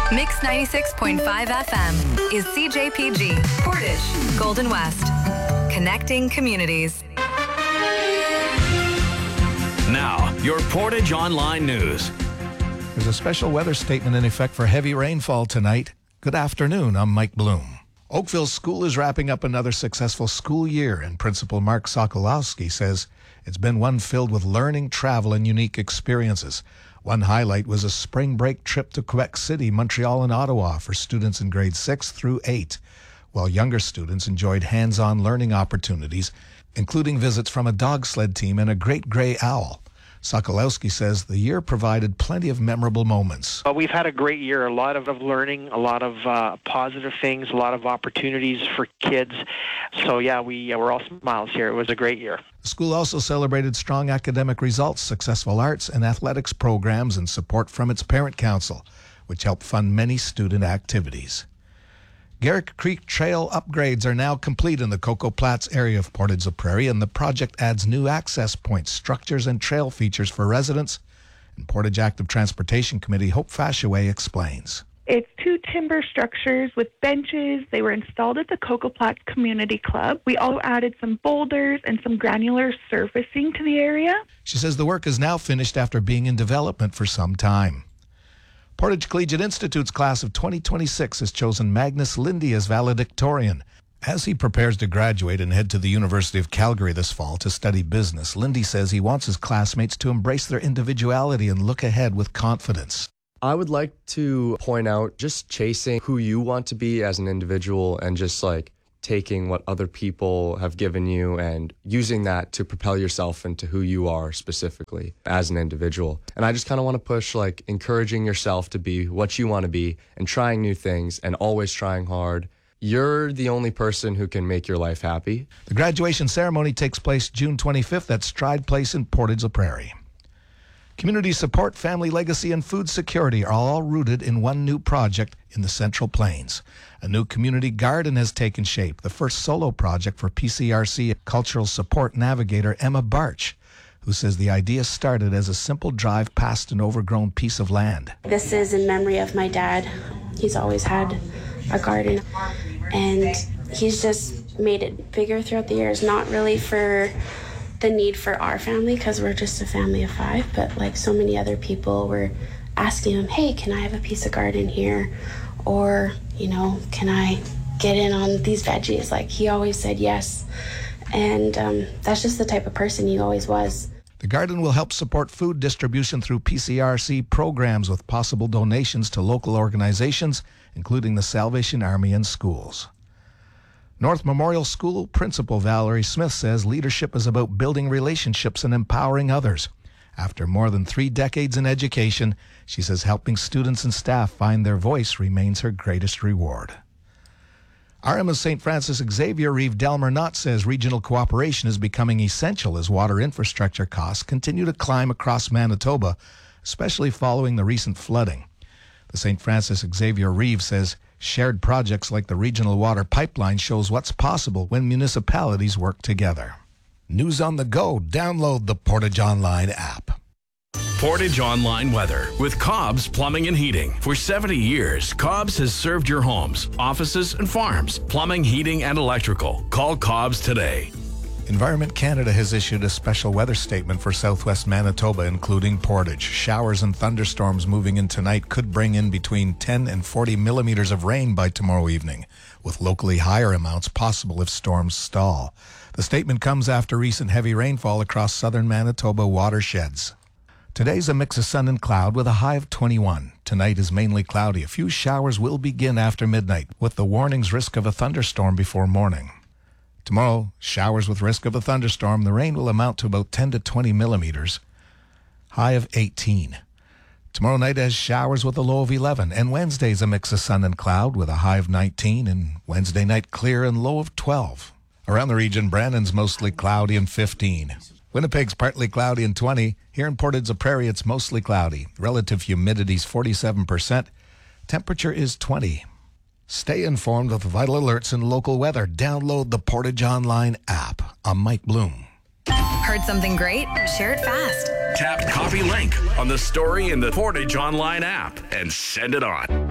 Mix 96.5 FM is CJPG, Portage, Golden West. Connecting communities. Now, your Portage Online News. There's a special weather statement in effect for heavy rainfall tonight. Good afternoon, I'm Mike Bloom. Oakville School is wrapping up another successful school year, and Principal Mark Sokolowski says it's been one filled with learning, travel, and unique experiences. One highlight was a spring break trip to Quebec City, Montreal, and Ottawa for students in grades 6 through 8, while younger students enjoyed hands-on learning opportunities, including visits from a dog sled team and a great gray owl. Sokolowski says the year provided plenty of memorable moments. We've had a great year, a lot of learning, a lot of positive things, a lot of opportunities for kids. So yeah, we're all smiles here. It was a great year. The school also celebrated strong academic results, successful arts and athletics programs, and support from its parent council, which helped fund many student activities. Garrick Creek Trail upgrades are now complete in the Cocoa Platts area of Portage-la-Prairie, and the project adds new access points, structures, and trail features for residents. And Portage Active Transportation Committee Hope Fashaway explains. It's 2 timber structures with benches. They were installed at the Cocoa Platts Community Club. We also added some boulders and some granular surfacing to the area. She says the work is now finished after being in development for some time. Portage Collegiate Institute's class of 2026 has chosen Magnus Lindy as valedictorian. As he prepares to graduate and head to the University of Calgary this fall to study business, Lindy says he wants his classmates to embrace their individuality and look ahead with confidence. I would like to point out just chasing who you want to be as an individual and just taking what other people have given you and using that to propel yourself into who you are specifically as an individual. And I just kind of want to push encouraging yourself to be what you want to be and trying new things and always trying hard. You're the only person who can make your life happy. The graduation ceremony takes place June 25th at Stride Place in Portage-la-Prairie. Community support, family legacy, and food security are all rooted in one new project in the Central Plains. A new community garden has taken shape, the first solo project for PCRC cultural support navigator Emma Barch, who says the idea started as a simple drive past an overgrown piece of land. This is in memory of my dad. He's always had a garden, and he's just made it bigger throughout the years, not really for the need for our family because we're just a family of 5, but so many other people were asking him, hey, can I have a piece of garden here? Or, can I get in on these veggies? He always said yes. And that's just the type of person he always was. The garden will help support food distribution through PCRC programs with possible donations to local organizations, including the Salvation Army and schools. North Memorial School Principal Valerie Smith says leadership is about building relationships and empowering others. After more than 3 decades in education, she says helping students and staff find their voice remains her greatest reward. RM of St. Francis Xavier Reeve Delmer Knott says regional cooperation is becoming essential as water infrastructure costs continue to climb across Manitoba, especially following the recent flooding. The St. Francis Xavier Reeve says shared projects like the regional water pipeline shows what's possible when municipalities work together. News on the go. Download the Portage Online app. Portage Online weather with Cobb's Plumbing and Heating. For 70 years, Cobb's has served your homes, offices, and farms. Plumbing, heating, and electrical. Call Cobb's today. Environment Canada has issued a special weather statement for southwest Manitoba, including Portage. Showers and thunderstorms moving in tonight could bring in between 10 and 40 millimeters of rain by tomorrow evening, with locally higher amounts possible if storms stall. The statement comes after recent heavy rainfall across southern Manitoba watersheds. Today's a mix of sun and cloud with a high of 21. Tonight is mainly cloudy. A few showers will begin after midnight, with the warning's risk of a thunderstorm before morning. Tomorrow, showers with risk of a thunderstorm. The rain will amount to about 10 to 20 millimeters. High of 18. Tomorrow night has showers with a low of 11. And Wednesday's a mix of sun and cloud with a high of 19. And Wednesday night clear and low of 12. Around the region, Brandon's mostly cloudy and 15. Winnipeg's partly cloudy and 20. Here in Portage-la-Prairie, it's mostly cloudy. Relative humidity's 47%. Temperature is 20. Stay informed with vital alerts and local weather. Download the Portage Online app. I'm Mike Bloom. Heard something great? Share it fast. Tap copy link on the story in the Portage Online app and send it on.